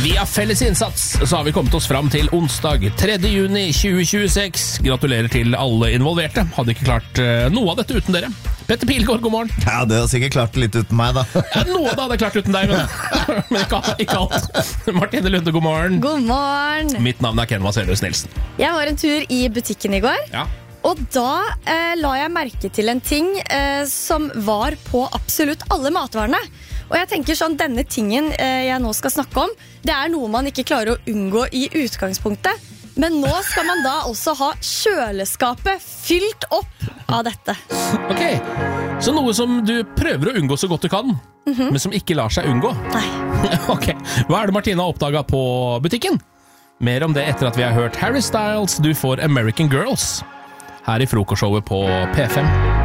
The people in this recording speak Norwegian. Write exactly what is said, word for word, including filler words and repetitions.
Via felles innsats så har vi kommet oss fram til onsdag tredje juni tjue tjueseks. Gratulerer til alle involverte. Hadde ikke klart uh, noe av dette uten dere. Petter Pilgaard, god morgen. Ja, det har sikkert klart litt uten meg da. Ja, noe da hadde jeg klart uten deg, men, men ikke, ikke alt. Martine Lunde, god morgen. God morgen. Mitt navn er Ken Vaselius Nilsen. Jeg var en tur i butikken i går. Ja. Og da eh, la jeg merke til en ting eh, som var på absolutt alle matvarene. Og jeg tenker sånn, denne tingen eh, jeg nå skal snakke om, det er noe man ikke klarer å unngå i utgangspunktet. Men nå skal man da også ha kjøleskapet fylt opp av dette. Ok, så noe som du prøver å unngå så godt du kan, mm-hmm. men som ikke lar seg unngå. Nei. Ok, hva er det Martina har oppdaget på butikken? Mer om det etter at vi har hørt Harry Styles, du får American Girls. Her i frokostshowet på P fem.